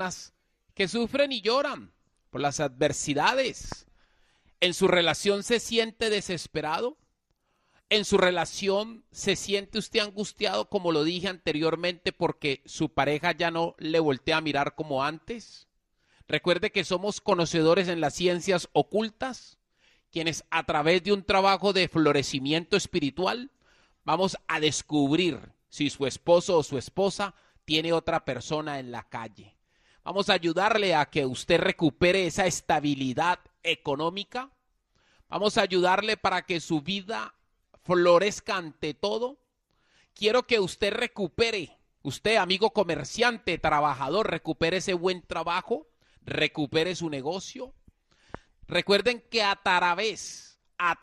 personas que sufren y lloran por las adversidades. ¿En su relación se siente desesperado? ¿En su relación se siente usted angustiado, como lo dije anteriormente, porque su pareja ya no le voltea a mirar como antes? Recuerde que somos conocedores en las ciencias ocultas, quienes a través de un trabajo de florecimiento espiritual vamos a descubrir si su esposo o su esposa tiene otra persona en la calle. Vamos a ayudarle a que usted recupere esa estabilidad económica. Vamos a ayudarle para que su vida florezca ante todo. Quiero que usted recupere, usted amigo comerciante, trabajador, recupere ese buen trabajo, recupere su negocio. Recuerden que a través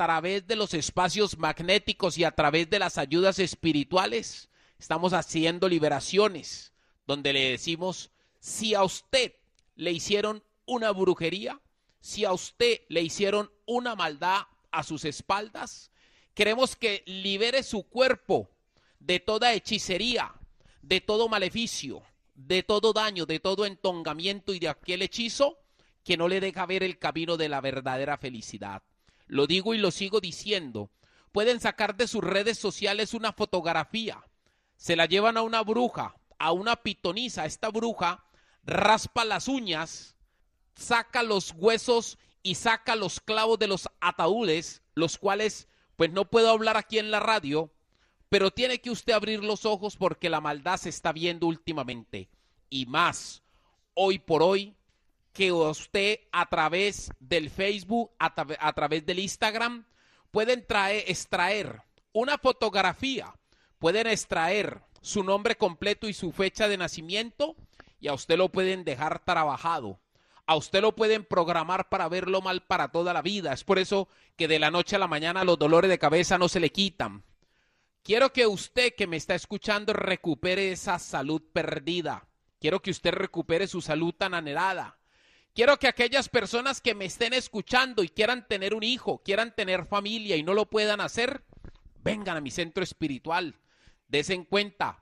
de los espacios magnéticos y a través de las ayudas espirituales, estamos haciendo liberaciones, donde le decimos, si a usted le hicieron una brujería, si a usted le hicieron una maldad a sus espaldas, queremos que libere su cuerpo de toda hechicería, de todo maleficio, de todo daño, de todo entongamiento y de aquel hechizo que no le deja ver el camino de la verdadera felicidad. Lo digo y lo sigo diciendo. Pueden sacar de sus redes sociales una fotografía, se la llevan a una bruja, a una pitonisa. Esta bruja raspa las uñas, saca los huesos y saca los clavos de los ataúdes, los cuales pues no puedo hablar aquí en la radio, pero tiene que usted abrir los ojos porque la maldad se está viendo últimamente. Y más, hoy por hoy, que usted a través del Facebook, a través del Instagram, pueden extraer una fotografía, pueden extraer su nombre completo y su fecha de nacimiento y a usted lo pueden dejar trabajado. A usted lo pueden programar para verlo mal para toda la vida. Es por eso que de la noche a la mañana los dolores de cabeza no se le quitan. Quiero que usted que me está escuchando recupere esa salud perdida. Quiero que usted recupere su salud tan anhelada. Quiero que aquellas personas que me estén escuchando y quieran tener un hijo, quieran tener familia y no lo puedan hacer, vengan a mi centro espiritual. Desen cuenta,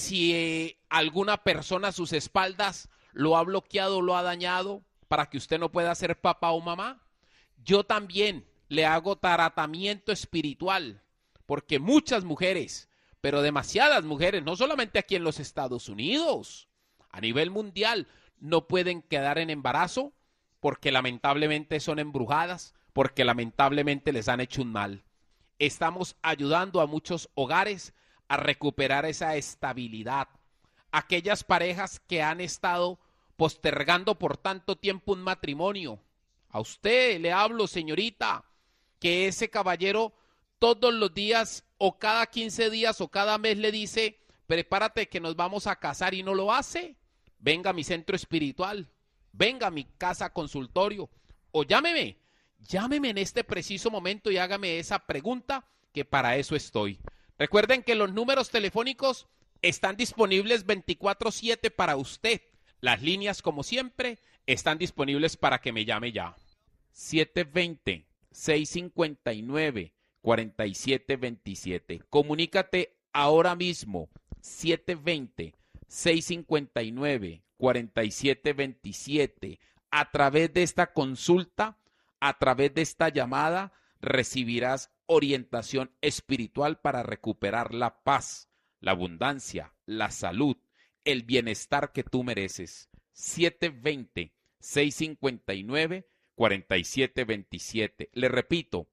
si alguna persona a sus espaldas lo ha bloqueado, lo ha dañado, para que usted no pueda ser papá o mamá, yo también le hago tratamiento espiritual, porque muchas mujeres, pero demasiadas mujeres, no solamente aquí en los Estados Unidos, a nivel mundial, no pueden quedar en embarazo porque lamentablemente son embrujadas, porque lamentablemente les han hecho un mal. Estamos ayudando a muchos hogares a recuperar esa estabilidad. Aquellas parejas que han estado postergando por tanto tiempo un matrimonio. A usted le hablo, señorita, que ese caballero todos los días o cada 15 días o cada mes le dice, prepárate que nos vamos a casar y no lo hace. Venga a mi centro espiritual, venga a mi casa consultorio o llámeme en este preciso momento y hágame esa pregunta, que para eso estoy. Recuerden que los números telefónicos están disponibles 24/7 para usted. Las líneas, como siempre, están disponibles para que me llame ya. 720-659-4727. Comunícate ahora mismo. 720-659-4727. A través de esta consulta, a través de esta llamada, recibirás orientación espiritual para recuperar la paz, la abundancia, la salud, el bienestar que tú mereces. 720-659-4727. Le repito,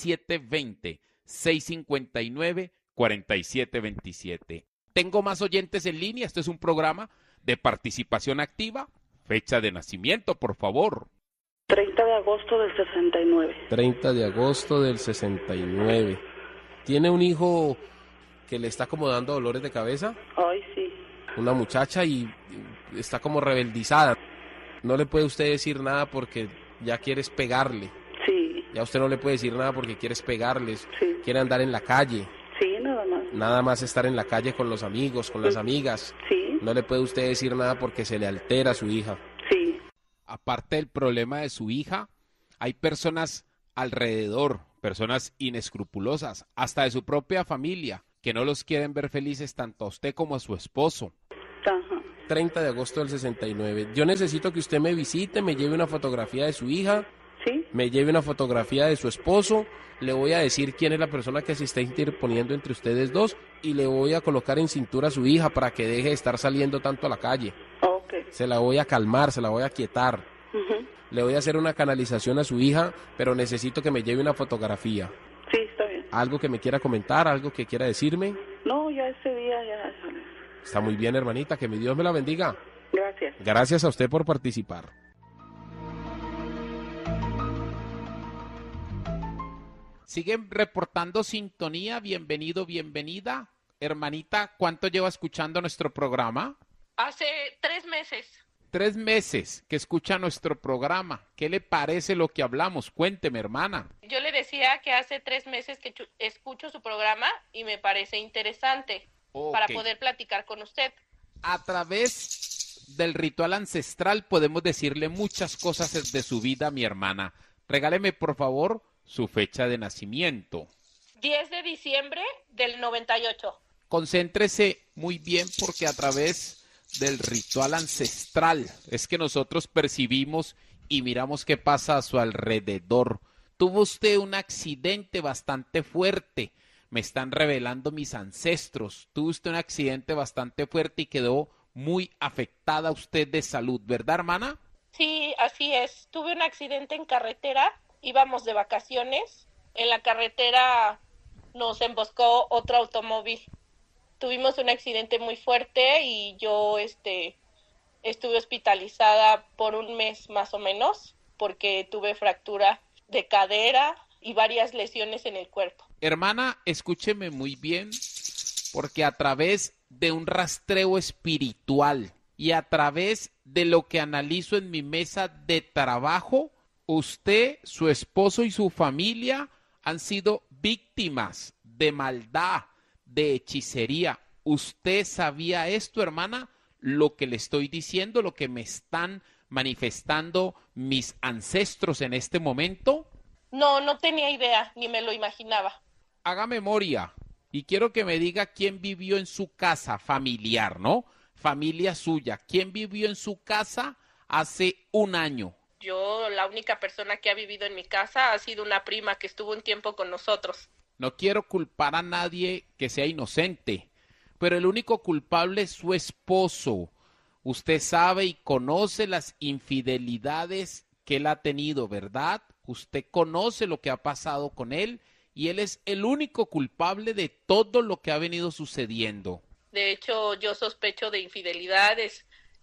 720-659-4727. Tengo más oyentes en línea. Este es un programa de participación activa. Fecha de nacimiento, por favor. 30 de agosto del 69. 30 de agosto del 69. ¿Tiene un hijo que le está como dando dolores de cabeza? Ay, sí. Una muchacha y está como rebeldizada. No le puede usted decir nada porque ya quieres pegarle. Sí. Ya usted no le puede decir nada porque quieres pegarles. Sí. Quiere andar en la calle. Sí, nada más. Nada más estar en la calle con los amigos, con las amigas. Sí. No le puede usted decir nada porque se le altera a su hija. Sí. Aparte del problema de su hija, hay personas alrededor, personas inescrupulosas, hasta de su propia familia, que no los quieren ver felices tanto a usted como a su esposo. Ajá. 30 de agosto del 69. Yo necesito que usted me visite, me lleve una fotografía de su hija, Sí, me lleve una fotografía de su esposo, le voy a decir quién es la persona que se está interponiendo entre ustedes dos y le voy a colocar en cintura a su hija para que deje de estar saliendo tanto a la calle. ok. Se la voy a calmar, se la voy a quietar. Ujú. Le voy a hacer una canalización a su hija, pero necesito que me lleve una fotografía. Sí, está bien. ¿Algo que me quiera comentar, algo que quiera decirme? No, ya ese día ya. Está muy bien, hermanita, que mi Dios me la bendiga. Gracias. Gracias a usted por participar. Siguen reportando sintonía, bienvenido, bienvenida. Hermanita, ¿cuánto lleva escuchando nuestro programa? Hace 3 meses. 3 meses que escucha nuestro programa. ¿Qué le parece lo que hablamos? Cuénteme, hermana. Yo le decía que hace 3 meses que escucho su programa y me parece interesante para Ok. poder platicar con usted. A través del ritual ancestral podemos decirle muchas cosas de su vida, mi hermana. Regáleme, por favor, su fecha de nacimiento. 10 de diciembre del 98. Concéntrese muy bien porque a través del ritual ancestral es que nosotros percibimos y miramos qué pasa a su alrededor. Tuvo usted un accidente bastante fuerte. Me están revelando mis ancestros. Tuvo usted un accidente bastante fuerte y quedó muy afectada usted de salud, ¿verdad, hermana? Sí, así es. Tuve un accidente en carretera. Íbamos de vacaciones. En la carretera nos emboscó otro automóvil. Tuvimos un accidente muy fuerte y yo estuve hospitalizada por 1 mes más o menos porque tuve fractura de cadera y varias lesiones en el cuerpo. Hermana, escúcheme muy bien, porque a través de un rastreo espiritual y a través de lo que analizo en mi mesa de trabajo, usted, su esposo y su familia han sido víctimas de maldad, de hechicería. ¿Usted sabía esto, hermana? Lo que le estoy diciendo, lo que me están manifestando mis ancestros en este momento. No, no tenía idea, ni me lo imaginaba. Haga memoria y quiero que me diga quién vivió en su casa familiar, ¿no? Familia suya. ¿Quién vivió en su casa hace 1 año? Yo, la única persona que ha vivido en mi casa ha sido una prima que estuvo un tiempo con nosotros. No quiero culpar a nadie que sea inocente, pero el único culpable es su esposo. Usted sabe y conoce las infidelidades que él ha tenido, ¿verdad? Usted conoce lo que ha pasado con él y él es el único culpable de todo lo que ha venido sucediendo. De hecho, yo sospecho de infidelidades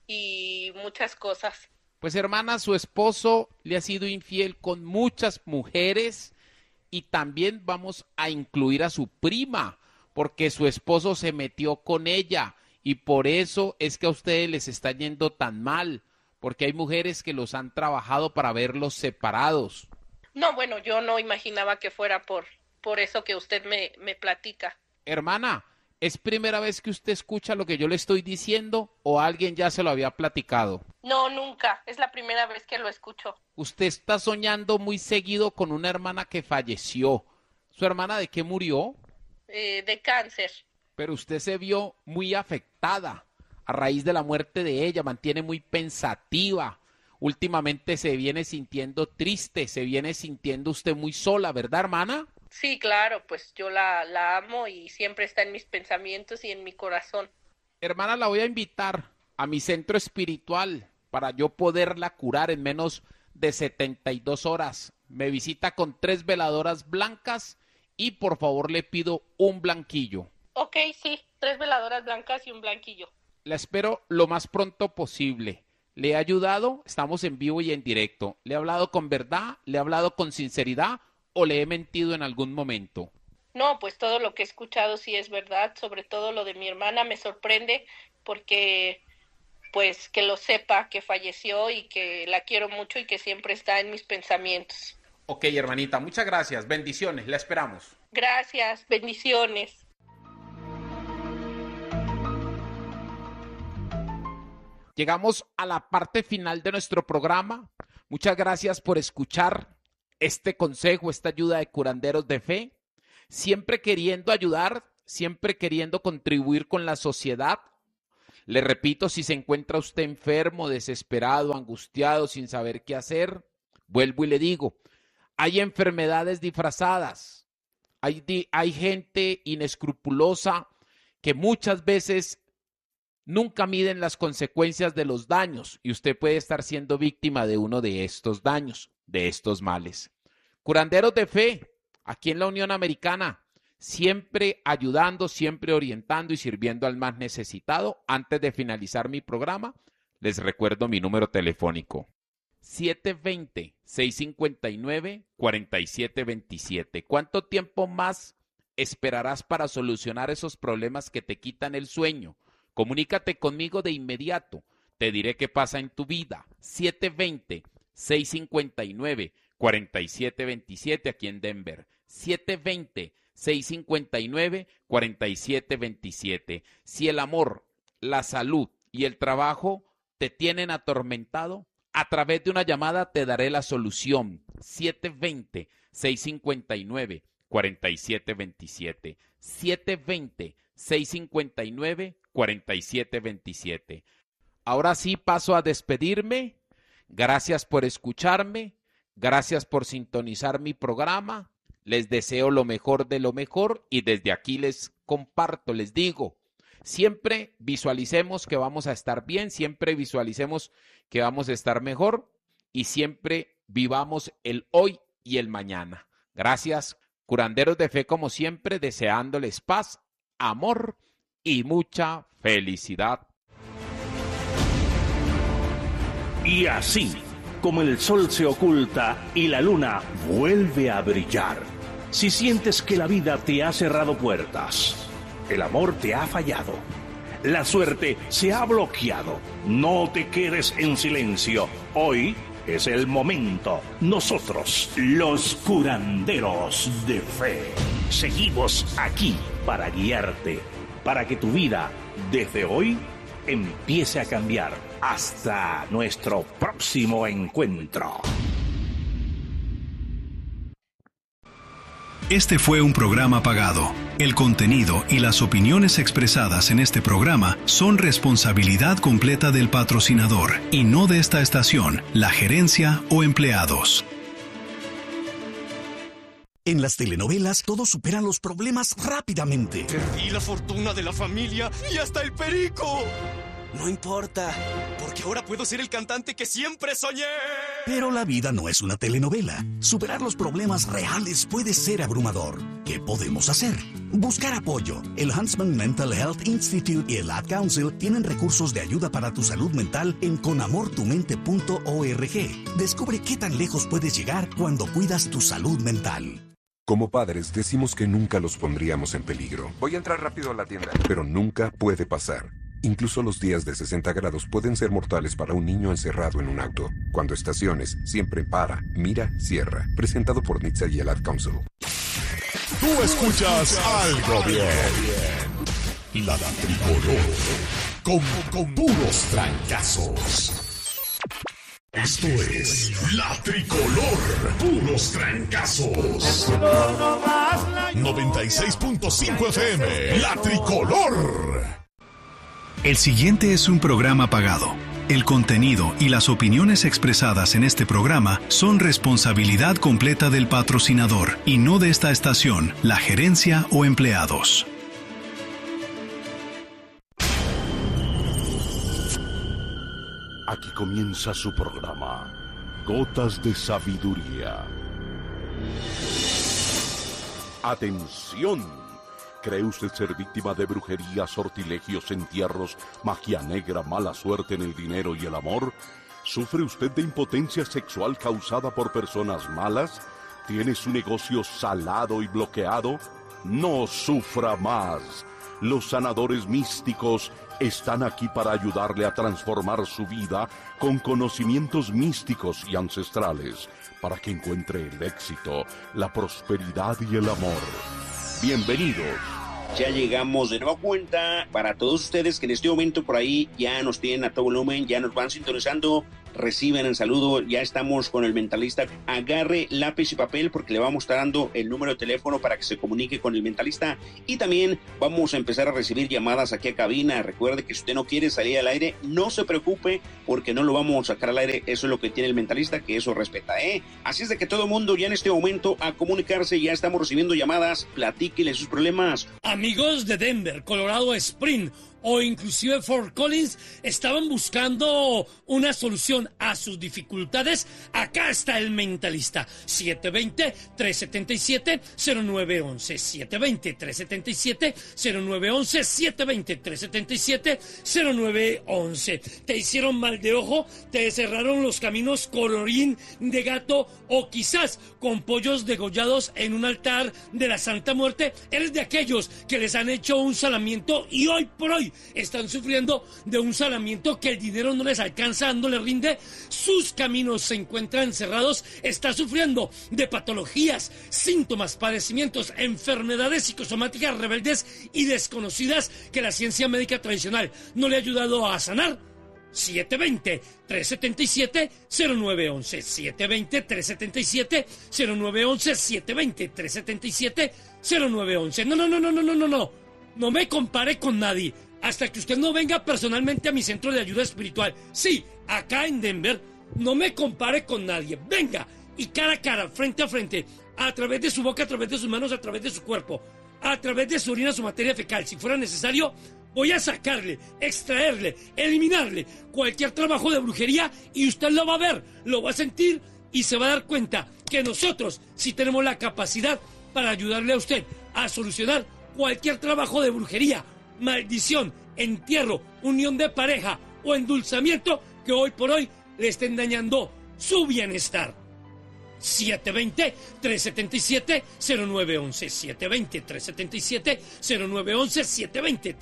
y muchas cosas. Pues hermana, su esposo le ha sido infiel con muchas mujeres y también vamos a incluir a su prima, porque su esposo se metió con ella y por eso es que a ustedes les está yendo tan mal, porque hay mujeres que los han trabajado para verlos separados. No, bueno, yo no imaginaba que fuera por eso que usted me platica. Hermana, ¿es primera vez que usted escucha lo que yo le estoy diciendo o alguien ya se lo había platicado? No, nunca. Es la primera vez que lo escucho. Usted está soñando muy seguido con una hermana que falleció. ¿Su hermana de qué murió? De cáncer. Pero usted se vio muy afectada a raíz de la muerte de ella, mantiene muy pensativa. Últimamente se viene sintiendo triste, se viene sintiendo usted muy sola, ¿verdad, hermana? Sí, claro, pues yo la amo y siempre está en mis pensamientos y en mi corazón. Hermana, la voy a invitar a mi centro espiritual para yo poderla curar en menos de 72 horas. Me visita con 3 veladoras blancas y por favor le pido un blanquillo. Ok, sí, 3 veladoras blancas y un blanquillo. La espero lo más pronto posible. ¿Le he ayudado? Estamos en vivo y en directo. ¿Le he hablado con verdad? ¿Le he hablado con sinceridad? ¿O le he mentido en algún momento? No, pues todo lo que he escuchado sí es verdad, sobre todo lo de mi hermana me sorprende porque pues que lo sepa, que falleció y que la quiero mucho y que siempre está en mis pensamientos. Ok, hermanita, muchas gracias. Bendiciones, la esperamos. Gracias, bendiciones. Llegamos a la parte final de nuestro programa. Muchas gracias por escuchar este consejo, esta ayuda de curanderos de fe. Siempre queriendo ayudar, siempre queriendo contribuir con la sociedad. Le repito, si se encuentra usted enfermo, desesperado, angustiado, sin saber qué hacer, vuelvo y le digo, hay enfermedades disfrazadas, hay gente inescrupulosa que muchas veces nunca miden las consecuencias de los daños y usted puede estar siendo víctima de uno de estos daños, de estos males. Curanderos de fe, aquí en la Unión Americana, siempre ayudando, siempre orientando y sirviendo al más necesitado. Antes de finalizar mi programa, les recuerdo mi número telefónico. 720-659-4727. ¿Cuánto tiempo más esperarás para solucionar esos problemas que te quitan el sueño? Comunícate conmigo de inmediato. Te diré qué pasa en tu vida. 720-659-4727 aquí en Denver. 720-659-4727. Si el amor, la salud y el trabajo te tienen atormentado, a través de una llamada te daré la solución. 720-659-4727. 720-659-4727. Ahora sí paso a despedirme. Gracias por escucharme. Gracias por sintonizar mi programa. Les deseo lo mejor de lo mejor y desde aquí les comparto, les digo, siempre visualicemos que vamos a estar bien, siempre visualicemos que vamos a estar mejor y siempre vivamos el hoy y el mañana. Gracias, curanderos de fe, como siempre, deseándoles paz, amor y mucha felicidad. Y así, como el sol se oculta y la luna vuelve a brillar, si sientes que la vida te ha cerrado puertas, el amor te ha fallado, la suerte se ha bloqueado, no te quedes en silencio. Hoy es el momento. Nosotros, los curanderos de fe, seguimos aquí para guiarte, para que tu vida, desde hoy, empiece a cambiar. Hasta nuestro próximo encuentro. Este fue un programa pagado. El contenido y las opiniones expresadas en este programa son responsabilidad completa del patrocinador y no de esta estación, la gerencia o empleados. En las telenovelas, todos superan los problemas rápidamente. Perdí la fortuna de la familia y hasta el perico. No importa, porque ahora puedo ser el cantante que siempre soñé. Pero la vida no es una telenovela. Superar los problemas reales puede ser abrumador. ¿Qué podemos hacer? Buscar apoyo. El Huntsman Mental Health Institute y el Ad Council tienen recursos de ayuda para tu salud mental en conamortumente.org. Descubre qué tan lejos puedes llegar cuando cuidas tu salud mental. Como padres decimos que nunca los pondríamos en peligro. Voy a entrar rápido a la tienda. Pero nunca puede pasar. Incluso los días de 60 grados pueden ser mortales para un niño encerrado en un auto. Cuando estaciones, siempre para, mira, cierra. Presentado por NHTSA y el Ad Council. Tú escuchas algo bien. La Tricolor. Con puros trancazos. Esto es La Tricolor. Puros trancazos. 96.5 FM. La Tricolor. El siguiente es un programa pagado. El contenido y las opiniones expresadas en este programa son responsabilidad completa del patrocinador y no de esta estación, la gerencia o empleados. Aquí comienza su programa, Gotas de Sabiduría. ¡Atención! ¿Cree usted ser víctima de brujería, sortilegios, entierros, magia negra, mala suerte en el dinero y el amor? ¿Sufre usted de impotencia sexual causada por personas malas? ¿Tiene su negocio salado y bloqueado? No sufra más. Los sanadores místicos están aquí para ayudarle a transformar su vida con conocimientos místicos y ancestrales, para que encuentre el éxito, la prosperidad y el amor. Bienvenidos. Ya llegamos de nueva cuenta para todos ustedes que en este momento por ahí ya nos tienen a todo volumen, ya nos van sintonizando reciben el saludo. Ya estamos con el mentalista. Agarre lápiz y papel porque le vamos a estar dando el número de teléfono para que se comunique con el mentalista, y también vamos a empezar a recibir llamadas aquí a cabina. Recuerde que si usted no quiere salir al aire, no se preocupe porque no lo vamos a sacar al aire. Eso es lo que tiene el mentalista, que eso respeta, Así es de que todo el mundo ya en este momento a comunicarse. Ya estamos recibiendo llamadas. Platíquenle sus problemas. Amigos de Denver, Colorado Spring o inclusive Fort Collins estaban buscando una solución a sus dificultades. Acá está el mentalista. 720-377-0911. 720-377-0911. 720-377-0911. Te hicieron mal de ojo, te cerraron los caminos colorín de gato, o quizás con pollos degollados en un altar de la Santa Muerte. Eres de aquellos que les han hecho un salamiento y hoy por hoy están sufriendo de un salamiento que el dinero no les alcanza, no les rinde. Sus caminos se encuentran cerrados. Está sufriendo de patologías, síntomas, padecimientos, enfermedades psicosomáticas rebeldes y desconocidas que la ciencia médica tradicional no le ha ayudado a sanar. 720-377-0911. 720-377-0911. 720-377-0911. No. No me compare con nadie hasta que usted no venga personalmente a mi centro de ayuda espiritual. Sí, acá en Denver, no me compare con nadie. Venga, y cara a cara, frente a frente, a través de su boca, a través de sus manos, a través de su cuerpo, a través de su orina, su materia fecal. Si fuera necesario, voy a sacarle, extraerle, eliminarle cualquier trabajo de brujería, y usted lo va a ver, lo va a sentir y se va a dar cuenta que nosotros sí tenemos la capacidad para ayudarle a usted a solucionar cualquier trabajo de brujería, maldición, entierro, unión de pareja o endulzamiento que hoy por hoy le estén dañando su bienestar. 720-377-0911. 720-377-0911.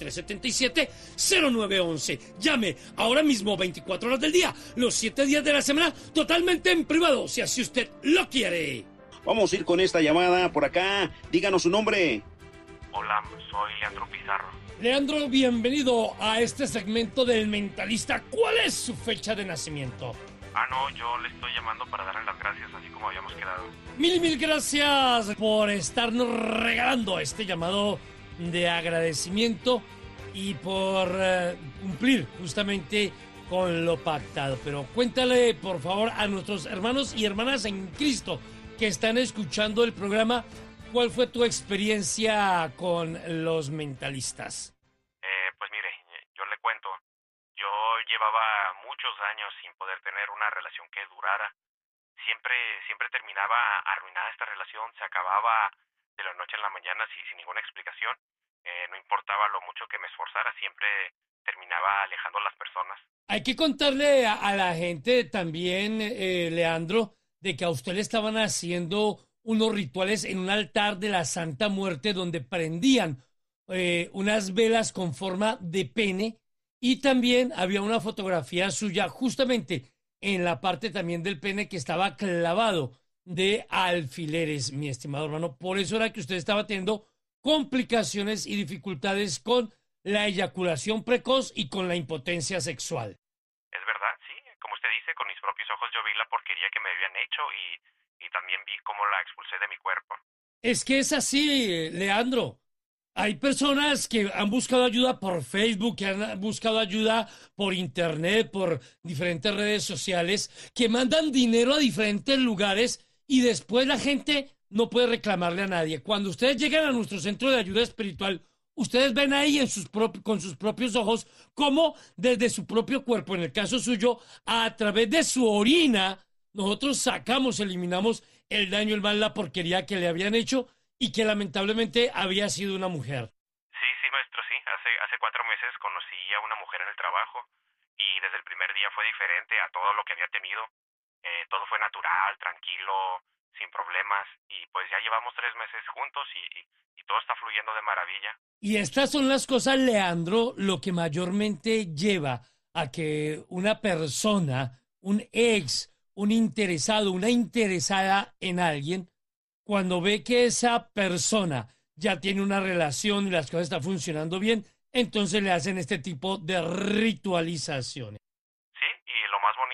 720-377-0911. Llame ahora mismo, 24 horas del día, los 7 días de la semana, totalmente en privado, si así usted lo quiere. Vamos a ir con esta llamada por acá. Díganos su nombre. Hola, soy Leandro Pizarro. Leandro, bienvenido a este segmento del mentalista. ¿Cuál es su fecha de nacimiento? No, yo le estoy llamando para darle las gracias, así como habíamos quedado. Mil gracias por estarnos regalando este llamado de agradecimiento y por cumplir justamente con lo pactado. Pero cuéntale, por favor, a nuestros hermanos y hermanas en Cristo que están escuchando el programa, ¿cuál fue tu experiencia con los mentalistas? Pues mire, yo le cuento. Yo llevaba muchos años sin poder tener una relación que durara. Siempre terminaba arruinada esta relación, se acababa de la noche a la mañana sin ninguna explicación. No importaba lo mucho que me esforzara, siempre terminaba alejando a las personas. Hay que contarle a la gente también, Leandro, de que a usted le estaban haciendo unos rituales en un altar de la Santa Muerte donde prendían unas velas con forma de pene, y también había una fotografía suya justamente en la parte también del pene que estaba clavado de alfileres, mi estimado hermano. Por eso era que usted estaba teniendo complicaciones y dificultades con la eyaculación precoz y con la impotencia sexual. Es verdad, sí. Como usted dice, con mis propios ojos yo vi la porquería que me habían hecho y también vi cómo la expulsé de mi cuerpo. Es que es así, Leandro. Hay personas que han buscado ayuda por Facebook, que han buscado ayuda por internet, por diferentes redes sociales, que mandan dinero a diferentes lugares y después la gente no puede reclamarle a nadie. Cuando ustedes llegan a nuestro centro de ayuda espiritual, ustedes ven ahí con sus propios ojos cómo desde su propio cuerpo, en el caso suyo, a través de su orina, nosotros eliminamos el daño, el mal, la porquería que le habían hecho y que lamentablemente había sido una mujer. Sí, maestro, sí. Hace 4 meses conocí a una mujer en el trabajo y desde el primer día fue diferente a todo lo que había tenido. Todo fue natural, tranquilo, sin problemas, y pues ya llevamos 3 meses juntos y todo está fluyendo de maravilla. Y estas son las cosas, Leandro, lo que mayormente lleva a que una persona, un ex, un interesado, una interesada en alguien, cuando ve que esa persona ya tiene una relación y las cosas están funcionando bien, entonces le hacen este tipo de ritualizaciones. Sí, y lo más bonito es que yo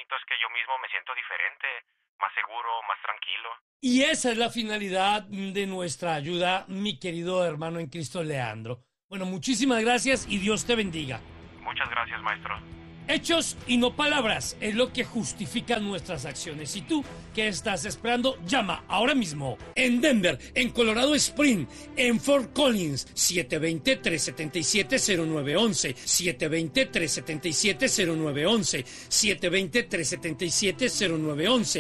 yo mismo me siento diferente, más seguro, más tranquilo. Y esa es la finalidad de nuestra ayuda, mi querido hermano en Cristo Leandro. Bueno, muchísimas gracias y Dios te bendiga. Muchas gracias, maestro. Hechos y no palabras es lo que justifica nuestras acciones. ¿Y tú qué estás esperando? Llama ahora mismo. En Denver, en Colorado Springs, en Fort Collins, 720-377-0911, 720-377-0911, 720-377-0911,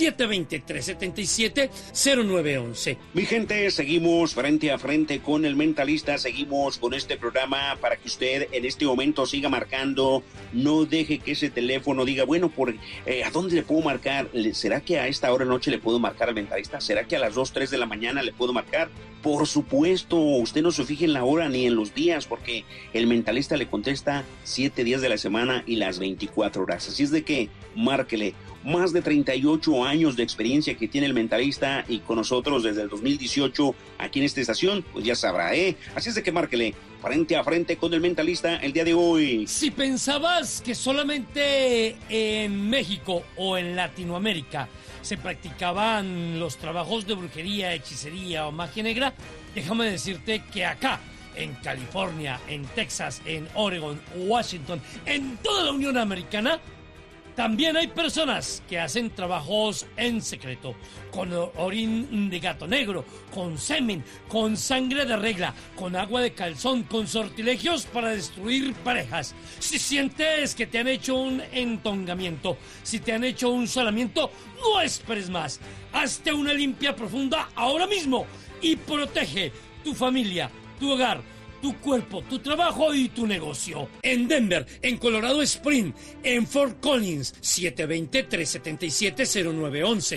720-377-0911. Mi gente, seguimos frente a frente con el mentalista, seguimos con este programa para que usted en este momento siga marcando. No deje que ese teléfono diga, bueno, ¿a dónde le puedo marcar? ¿Será que a esta hora de noche le puedo marcar al mentalista? ¿Será que a las 2, 3 de la mañana le puedo marcar? Por supuesto, usted no se fije en la hora ni en los días, porque el mentalista le contesta 7 días de la semana y las 24 horas. Así es de que márquele. Más de 38 años de experiencia que tiene el mentalista y con nosotros desde el 2018 aquí en esta estación, pues ya sabrá, ¿eh? Así es de que márquele frente a frente con el mentalista el día de hoy. Si pensabas que solamente en México o en Latinoamérica se practicaban los trabajos de brujería, hechicería o magia negra, déjame decirte que acá, en California, en Texas, en Oregon, Washington, en toda la Unión Americana, también hay personas que hacen trabajos en secreto, con orín de gato negro, con semen, con sangre de regla, con agua de calzón, con sortilegios para destruir parejas. Si sientes que te han hecho un entongamiento, si te han hecho un solamiento, no esperes más. Hazte una limpia profunda ahora mismo y protege tu familia, tu hogar, tu cuerpo, tu trabajo y tu negocio. En Denver, en Colorado Springs, en Fort Collins, 720-377-0911,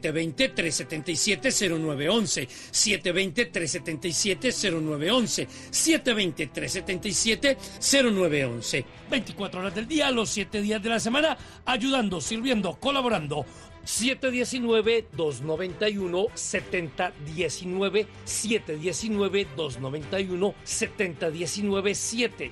720-377-0911, 720-377-0911, 720-377-0911. 24 horas del día, los 7 días de la semana, ayudando, sirviendo, colaborando. 719-291-7019, 719-291-7019,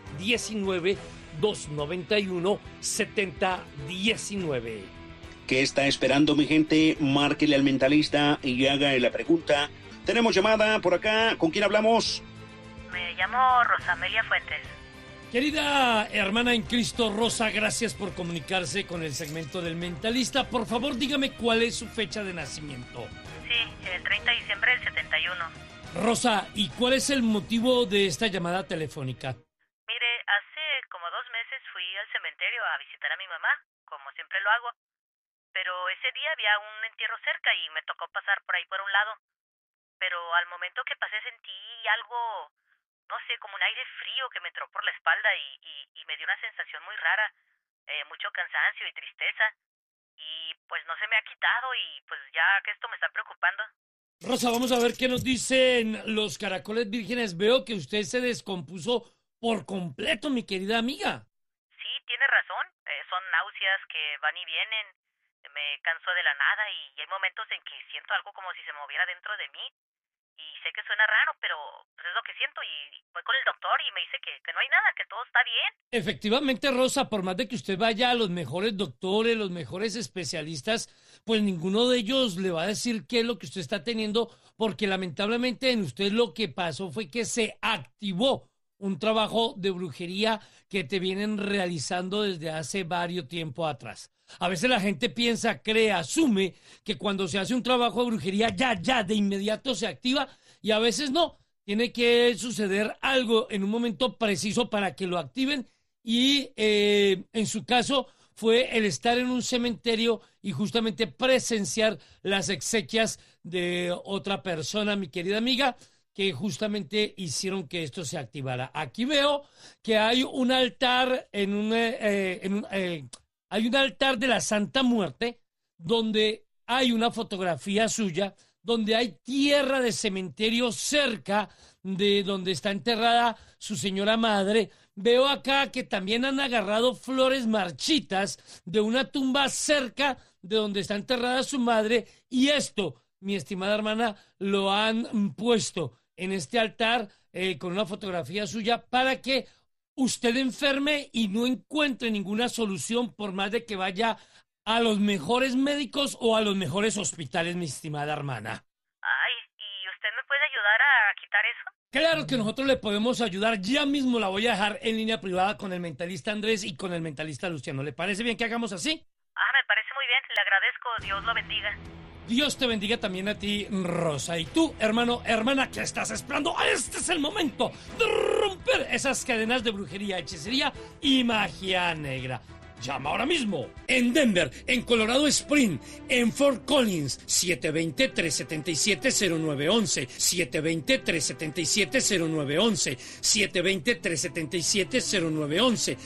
719-291-7019. ¿Qué está esperando, mi gente? Márquele al mentalista y haga la pregunta. Tenemos llamada por acá. ¿Con quién hablamos? Me llamo Rosamelia Fuentes. Querida hermana en Cristo, Rosa, gracias por comunicarse con el segmento del mentalista. Por favor, dígame cuál es su fecha de nacimiento. Sí, el 30 de diciembre del 71. Rosa, ¿y cuál es el motivo de esta llamada telefónica? Mire, hace como 2 meses fui al cementerio a visitar a mi mamá, como siempre lo hago. Pero ese día había un entierro cerca y me tocó pasar por ahí por un lado. Pero al momento que pasé sentí algo, no sé, como un aire frío que me entró por la espalda y me dio una sensación muy rara, mucho cansancio y tristeza. Y pues no se me ha quitado y pues ya que esto me está preocupando. Rosa, vamos a ver qué nos dicen los caracoles vírgenes. Veo que usted se descompuso por completo, mi querida amiga. Sí, tiene razón. Son náuseas que van y vienen. Me canso de la nada y hay momentos en que siento algo como si se moviera dentro de mí. Y sé que suena raro, pero es lo que siento y voy con el doctor y me dice que no hay nada, que todo está bien. Efectivamente, Rosa, por más de que usted vaya a los mejores doctores, los mejores especialistas, pues ninguno de ellos le va a decir qué es lo que usted está teniendo, porque lamentablemente en usted lo que pasó fue que se activó un trabajo de brujería que te vienen realizando desde hace varios tiempo atrás. A veces la gente piensa, cree, asume que cuando se hace un trabajo de brujería ya, de inmediato se activa y a veces no. Tiene que suceder algo en un momento preciso para que lo activen y en su caso fue el estar en un cementerio y justamente presenciar las exequias de otra persona, mi querida amiga, que justamente hicieron que esto se activara. Aquí veo que hay un altar hay un altar de la Santa Muerte donde hay una fotografía suya, donde hay tierra de cementerio cerca de donde está enterrada su señora madre. Veo acá que también han agarrado flores marchitas de una tumba cerca de donde está enterrada su madre y esto, mi estimada hermana, lo han puesto en este altar con una fotografía suya para que usted enferme y no encuentre ninguna solución por más de que vaya a los mejores médicos o a los mejores hospitales, mi estimada hermana. Ay, ¿y usted me puede ayudar a quitar eso? Claro que nosotros le podemos ayudar. Ya mismo la voy a dejar en línea privada con el mentalista Andrés y con el mentalista Luciano. ¿Le parece bien que hagamos así? Me parece muy bien. Le agradezco. Dios lo bendiga. Dios te bendiga también a ti, Rosa. Y tú, hermano, hermana, ¿qué estás esperando? Este es el momento de romper esas cadenas de brujería, hechicería y magia negra. Llama ahora mismo. En Denver, en Colorado Spring, en Fort Collins, 720-377-0911, 720-377-0911, 720-377-0911,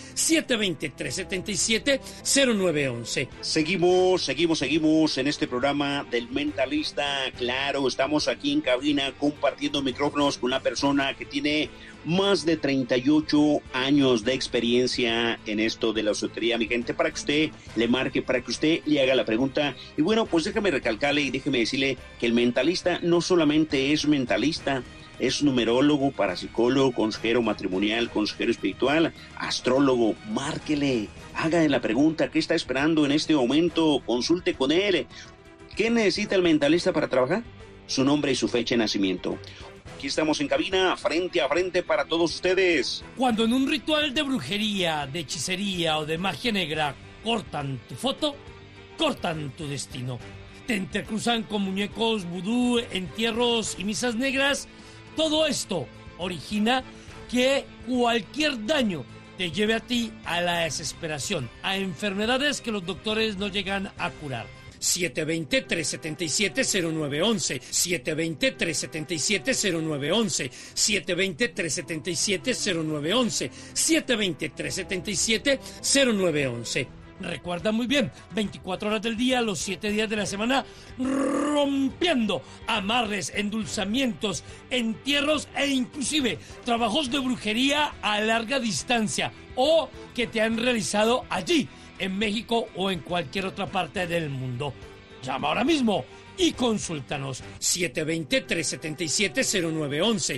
720-377-0911. Seguimos en este programa del Mentalista. Claro, estamos aquí en cabina compartiendo micrófonos con una persona que tiene más de 38 años de experiencia en esto de la esotería, mi gente, para que usted le marque, para que usted le haga la pregunta. Y bueno, pues déjame recalcarle y déjeme decirle que el mentalista no solamente es mentalista, es numerólogo, parapsicólogo, consejero matrimonial, consejero espiritual, astrólogo. Márquele, hágale la pregunta, ¿qué está esperando en este momento? Consulte con él. ¿Qué necesita el mentalista para trabajar? Su nombre y su fecha de nacimiento. Aquí estamos en cabina, frente a frente para todos ustedes. Cuando en un ritual de brujería, de hechicería o de magia negra cortan tu foto, cortan tu destino. Te entrecruzan con muñecos vudú, entierros y misas negras. Todo esto origina que cualquier daño te lleve a ti a la desesperación, a enfermedades que los doctores no llegan a curar. 720-377-0911, 720-377-0911, 720-377-0911, 720-377-0911. Recuerda muy bien, 24 horas del día, los 7 días de la semana, rompiendo amarres, endulzamientos, entierros e inclusive trabajos de brujería a larga distancia o que te han realizado allí, en México o en cualquier otra parte del mundo. Llama ahora mismo y consúltanos. 720-377-0911,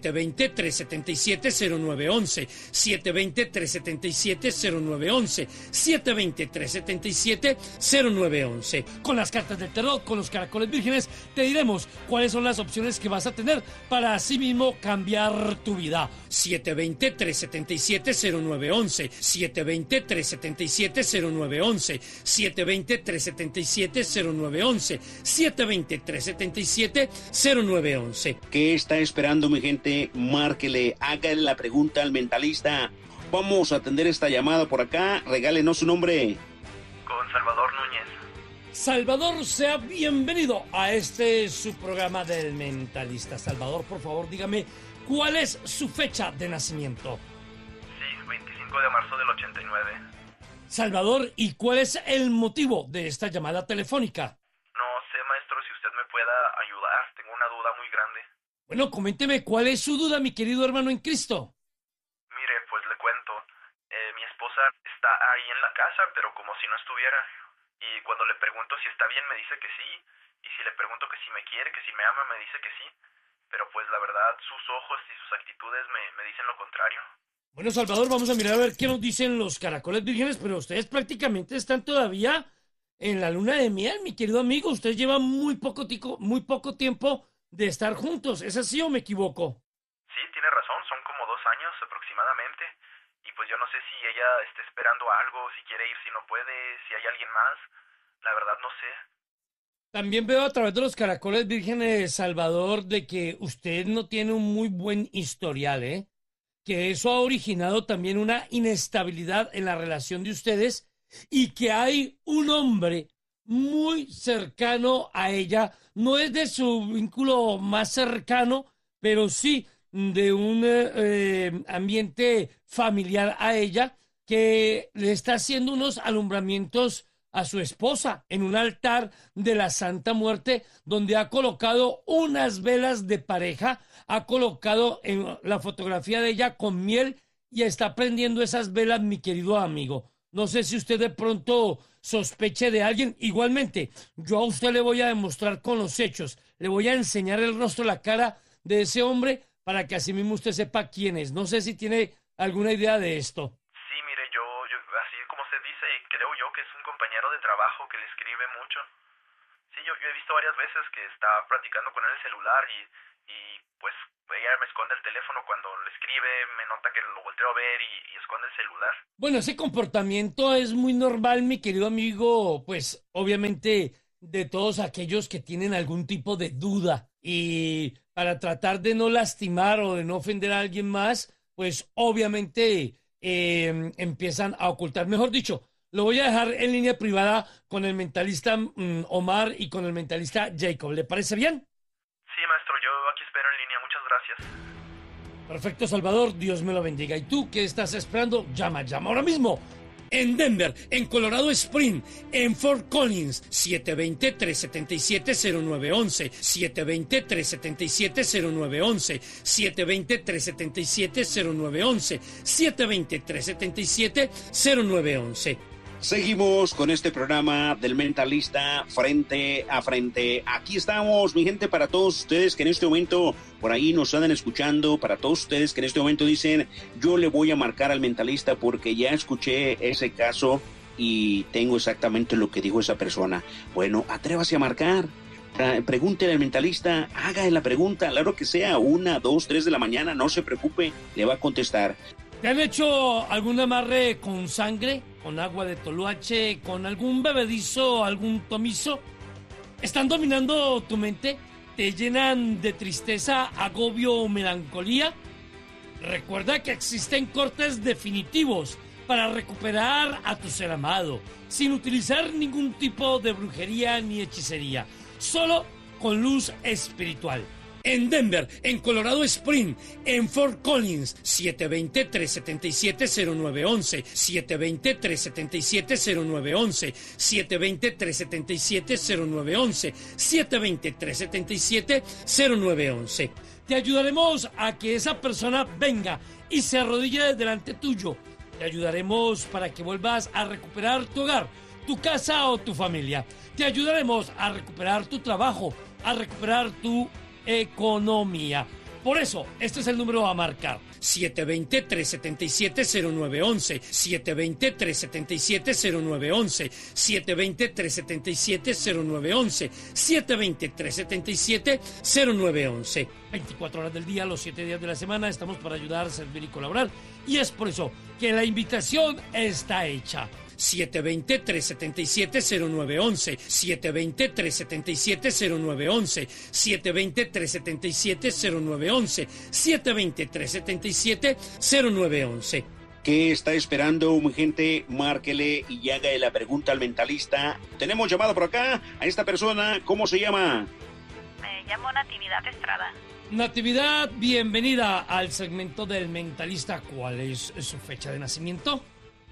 720-377-0911, 720-377-0911, 720-377-0911. Con las cartas del tarot, con los caracoles vírgenes, te diremos cuáles son las opciones que vas a tener para así mismo cambiar tu vida. 720-377-0911, 720-377-0911, 720-377-0911, 720-377-0911. ¿Qué está esperando, mi gente? Márquele, hágale la pregunta al mentalista. Vamos a atender esta llamada por acá. Regálenos su nombre. Con Salvador Núñez. Salvador, sea bienvenido a su programa del mentalista. Salvador, por favor, dígame, ¿cuál es su fecha de nacimiento? Sí, 25 de marzo del 89. Salvador, ¿y cuál es el motivo de esta llamada telefónica? Pueda ayudar, tengo una duda muy grande. Bueno, coménteme, ¿cuál es su duda, mi querido hermano en Cristo? Mire, pues le cuento, mi esposa está ahí en la casa, pero como si no estuviera, y cuando le pregunto si está bien me dice que sí, y si le pregunto que si me quiere, que si me ama, me dice que sí, pero pues la verdad sus ojos y sus actitudes me dicen lo contrario. Bueno, Salvador, vamos a mirar a ver qué nos dicen los caracoles vírgenes, pero ustedes prácticamente están todavía en la luna de miel, mi querido amigo. Usted lleva muy poco tiempo de estar juntos. ¿Es así o me equivoco? Sí, tiene razón. Son como 2 años aproximadamente. Y pues yo no sé si ella está esperando algo, si quiere ir, si no puede, si hay alguien más. La verdad no sé. También veo a través de los caracoles vírgenes, Salvador, de que usted no tiene un muy buen historial, ¿eh? Que eso ha originado también una inestabilidad en la relación de ustedes y que hay un hombre muy cercano a ella, no es de su vínculo más cercano, pero sí de un ambiente familiar a ella, que le está haciendo unos alumbramientos a su esposa en un altar de la Santa Muerte, donde ha colocado unas velas de pareja, ha colocado en la fotografía de ella con miel y está prendiendo esas velas, mi querido amigo. No sé si usted de pronto sospeche de alguien. Igualmente, yo a usted le voy a demostrar con los hechos. Le voy a enseñar el rostro, la cara de ese hombre para que así mismo usted sepa quién es. No sé si tiene alguna idea de esto. Sí, mire, yo así como usted dice, creo yo que es un compañero de trabajo. escribe mucho. Sí, yo he visto varias veces que está platicando con él el celular y pues ella me esconde el teléfono cuando le escribe, me nota que lo volteo a ver y esconde el celular. Bueno, ese comportamiento es muy normal, mi querido amigo, pues obviamente de todos aquellos que tienen algún tipo de duda y para tratar de no lastimar o de no ofender a alguien más, pues obviamente empiezan a ocultar. Mejor dicho, lo voy a dejar en línea privada con el mentalista Omar y con el mentalista Jacob. ¿Le parece bien? Sí, maestro, yo aquí espero en línea. Muchas gracias. Perfecto, Salvador. Dios me lo bendiga. ¿Y tú qué estás esperando? Llama ahora mismo. En Denver, en Colorado Spring, en Fort Collins, 720-377-0911, 720-377-0911, 720-377-0911, 720-377-0911. Seguimos con este programa del Mentalista Frente a Frente. Aquí estamos, mi gente, para todos ustedes que en este momento por ahí nos andan escuchando, para todos ustedes que en este momento dicen, yo le voy a marcar al mentalista porque ya escuché ese caso y tengo exactamente lo que dijo esa persona. Bueno, atrévase a marcar. Pregúntele al mentalista, haga la pregunta, claro que sea, 1, 2, 3 de la mañana, no se preocupe, le va a contestar. ¿Te han hecho algún amarre con sangre, con agua de toluache, con algún bebedizo, algún tomizo? ¿Están dominando tu mente? ¿Te llenan de tristeza, agobio o melancolía? Recuerda que existen cortes definitivos para recuperar a tu ser amado, sin utilizar ningún tipo de brujería ni hechicería, solo con luz espiritual. En Denver, en Colorado Spring, en Fort Collins, 720-377-0911, 720-377-0911, 720-377-0911, 720-377-0911. Te ayudaremos a que esa persona venga y se arrodille delante tuyo. Te ayudaremos para que vuelvas a recuperar tu hogar, tu casa o tu familia. Te ayudaremos a recuperar tu trabajo, a recuperar tu economía. Por eso, este es el número a marcar: 720-377-0911, 720-377-0911, 720-377-0911, 720-377-0911. 24 horas del día, los 7 días de la semana, estamos para ayudar, servir y colaborar. Y es por eso que la invitación está hecha. 720-377-0911, 720-377-0911, 720-377-0911, 720-377-0911. ¿Qué está esperando, mi gente? Márquele y haga la pregunta al mentalista. Tenemos llamada por acá a esta persona. ¿Cómo se llama? Me llamo Natividad Estrada. Natividad, bienvenida al segmento del mentalista. ¿Cuál es su fecha de nacimiento?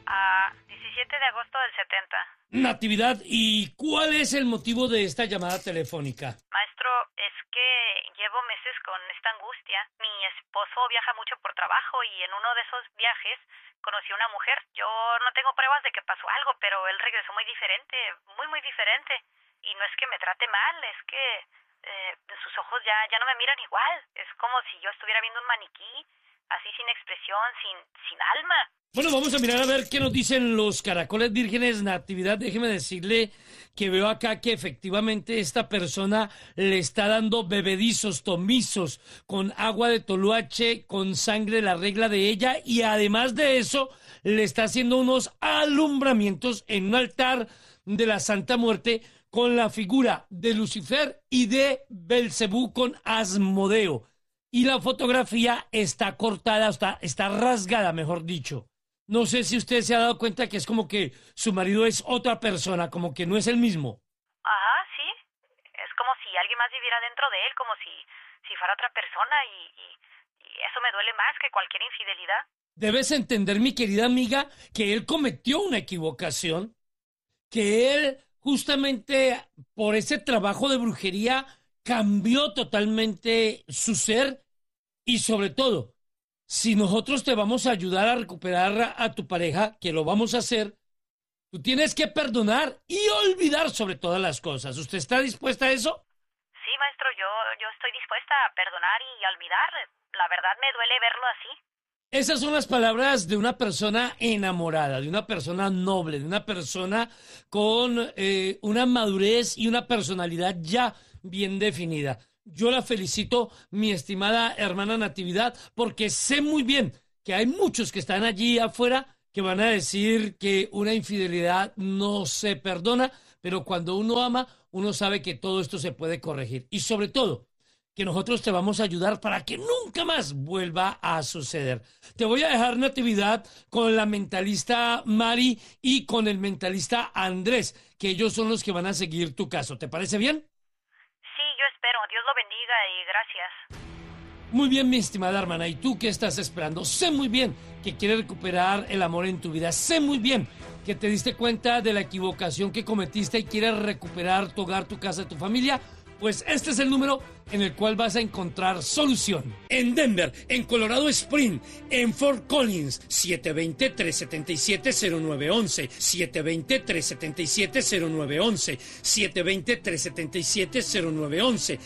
17 de agosto del 70. Natividad, ¿y cuál es el motivo de esta llamada telefónica? Maestro, es que llevo meses con esta angustia. Mi esposo viaja mucho por trabajo y en uno de esos viajes conocí a una mujer. Yo no tengo pruebas de que pasó algo, pero él regresó muy diferente, muy diferente. Y no es que me trate mal, es que sus ojos ya no me miran igual. Es como si yo estuviera viendo un maniquí, así sin expresión, sin alma. Bueno, vamos a mirar a ver qué nos dicen los caracoles vírgenes. Natividad, déjeme decirle que veo acá que efectivamente esta persona le está dando bebedizos, tomizos, con agua de toluache, con sangre, la regla de ella, y además de eso, le está haciendo unos alumbramientos en un altar de la Santa Muerte con la figura de Lucifer y de Belcebú con Asmodeo. Y la fotografía está cortada, está rasgada, mejor dicho. No sé si usted se ha dado cuenta que es como que su marido es otra persona, como que no es el mismo. Ajá, sí. Es como si alguien más viviera dentro de él, como si fuera otra persona y eso me duele más que cualquier infidelidad. Debes entender, mi querida amiga, que él cometió una equivocación, que él justamente por ese trabajo de brujería cambió totalmente su ser y sobre todo, si nosotros te vamos a ayudar a recuperar a tu pareja, que lo vamos a hacer, tú tienes que perdonar y olvidar sobre todas las cosas. ¿Usted está dispuesta a eso? Sí, maestro, yo estoy dispuesta a perdonar y a olvidar. La verdad me duele verlo así. Esas son las palabras de una persona enamorada, de una persona noble, de una persona con una madurez y una personalidad ya bien definida. Yo la felicito, mi estimada hermana Natividad, porque sé muy bien que hay muchos que están allí afuera que van a decir que una infidelidad no se perdona, pero cuando uno ama, uno sabe que todo esto se puede corregir. Y sobre todo, que nosotros te vamos a ayudar para que nunca más vuelva a suceder. Te voy a dejar, Natividad, con la mentalista Mari y con el mentalista Andrés, que ellos son los que van a seguir tu caso. ¿Te parece bien? Sí, yo espero. Dios lo bendiga y gracias. Muy bien, mi estimada hermana. ¿Y tú qué estás esperando? Sé muy bien que quieres recuperar el amor en tu vida. Sé muy bien que te diste cuenta de la equivocación que cometiste y quieres recuperar tu hogar, tu casa, tu familia. Pues este es el número en el cual vas a encontrar solución. En Denver, en Colorado Springs, en Fort Collins, 720-377-0911, 720-377-0911, 720-377-0911,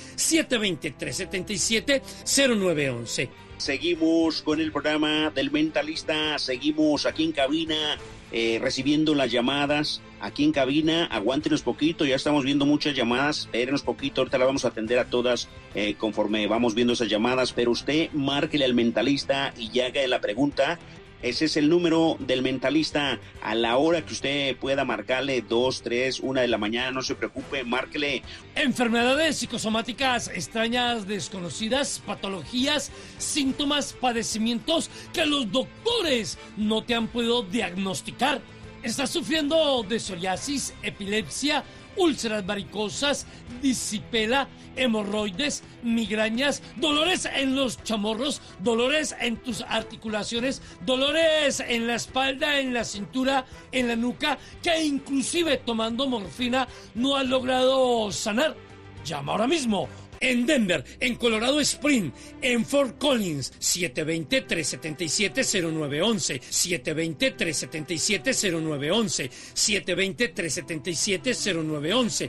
720-377-0911. Seguimos con el programa del Mentalista, seguimos aquí en cabina recibiendo las llamadas. Aquí en cabina, aguántenos poquito, ya estamos viendo muchas llamadas, espérenos poquito, ahorita las vamos a atender a todas conforme vamos viendo esas llamadas, pero usted márquele al Mentalista y ya haga la pregunta. Ese es el número del Mentalista a la hora que usted pueda marcarle, 2, 3, 1 de la mañana, no se preocupe, márquele. Enfermedades psicosomáticas extrañas, desconocidas, patologías, síntomas, padecimientos que los doctores no te han podido diagnosticar. ¿Estás sufriendo de psoriasis, epilepsia, úlceras varicosas, disipela, hemorroides, migrañas, dolores en los chamorros, dolores en tus articulaciones, dolores en la espalda, en la cintura, en la nuca, que inclusive tomando morfina no has logrado sanar? Llama ahora mismo. En Denver, en Colorado Springs, en Fort Collins, 720-377-0911, 720-377-0911, 720-377-0911,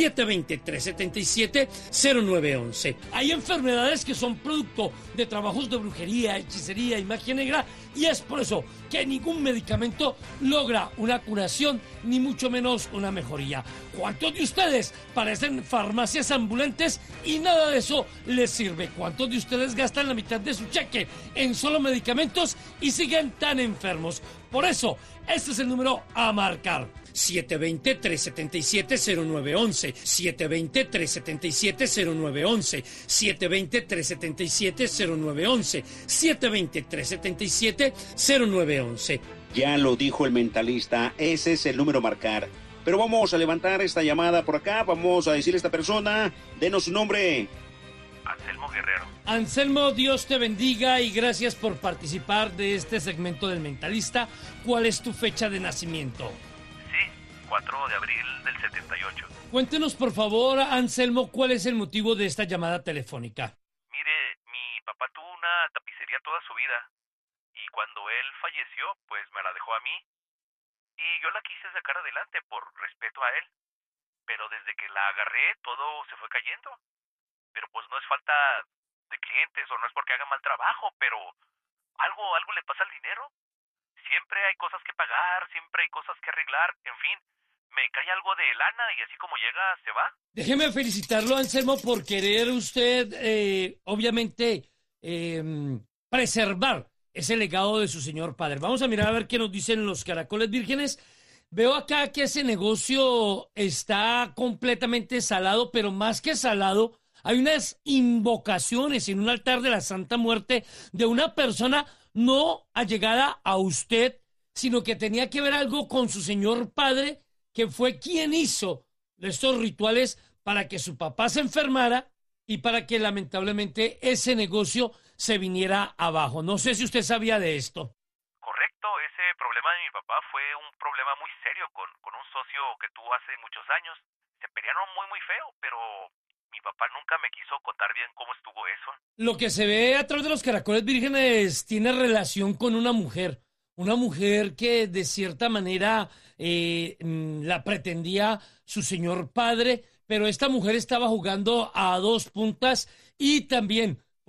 720-377-0911. Hay enfermedades que son producto de trabajos de brujería, hechicería y magia negra, y es por eso que ningún medicamento logra una curación, ni mucho menos una mejoría. ¿Cuántos de ustedes parecen farmacias ambulantes y nada de eso les sirve? ¿Cuántos de ustedes gastan la mitad de su cheque en solo medicamentos y siguen tan enfermos? Por eso, este es el número a marcar. 720-377-0911, 720-377-0911, 720-377-0911, 720-377-0911. Ya lo dijo el Mentalista, ese es el número a marcar. Pero vamos a levantar esta llamada por acá, vamos a decirle a esta persona, denos su nombre. Anselmo Guerrero. Anselmo, Dios te bendiga y gracias por participar de este segmento del Mentalista. ¿Cuál es tu fecha de nacimiento? 4 de abril del 78. Cuéntenos, por favor, Anselmo, ¿cuál es el motivo de esta llamada telefónica? Mire, mi papá tuvo una tapicería toda su vida y cuando él falleció, pues me la dejó a mí y yo la quise sacar adelante por respeto a él, pero desde que la agarré todo se fue cayendo. Pero pues no es falta de clientes o no es porque haga mal trabajo, pero algo le pasa al dinero. Siempre hay cosas que pagar, siempre hay cosas que arreglar, en fin. Me cae algo de lana y así como llega, se va. Déjeme felicitarlo, Anselmo, por querer usted, obviamente, preservar ese legado de su señor padre. Vamos a mirar a ver qué nos dicen los caracoles vírgenes. Veo acá que ese negocio está completamente salado, pero más que salado, hay unas invocaciones en un altar de la Santa Muerte de una persona no allegada a usted, sino que tenía que ver algo con su señor padre, que fue quien hizo estos rituales para que su papá se enfermara y para que lamentablemente ese negocio se viniera abajo. No sé si usted sabía de esto. Correcto, ese problema de mi papá fue un problema muy serio con un socio que tuvo hace muchos años. Se pelearon muy feo, pero mi papá nunca me quiso contar bien cómo estuvo eso. Lo que se ve a través de los caracoles vírgenes tiene relación con una mujer que de cierta manera la pretendía su señor padre, pero esta mujer estaba jugando a dos puntas y también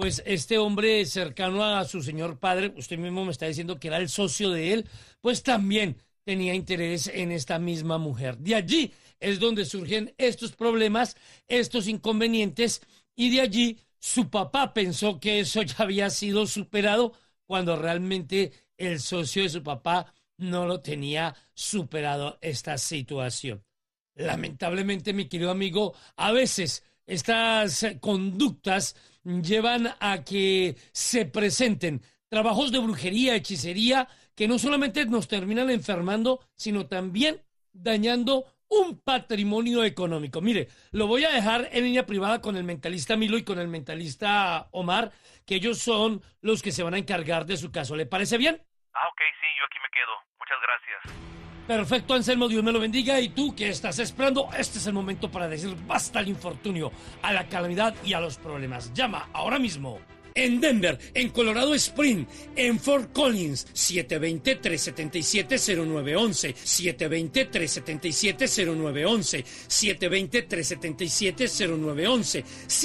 pues este hombre cercano a su señor padre, usted mismo me está diciendo que era el socio de él, pues también tenía interés en esta misma mujer. De allí es donde surgen estos problemas, estos inconvenientes, y de allí su papá pensó que eso ya había sido superado cuando realmente el socio de su papá no lo tenía superado, esta situación. Lamentablemente, mi querido amigo, a veces estas conductas llevan a que se presenten trabajos de brujería, hechicería, que no solamente nos terminan enfermando, sino también dañando un patrimonio económico. Mire, lo voy a dejar en línea privada con el mentalista Milo y con el mentalista Omar, que ellos son los que se van a encargar de su caso. ¿Le parece bien? Ok, sí, yo aquí me quedo. Muchas gracias. Perfecto, Anselmo, Dios me lo bendiga. Y tú, ¿qué estás esperando? Este es el momento para decir basta al infortunio, a la calamidad y a los problemas. Llama ahora mismo. En Denver, en Colorado Spring, en Fort Collins, 720-377-0911, 720-377-0911, 720-377-0911,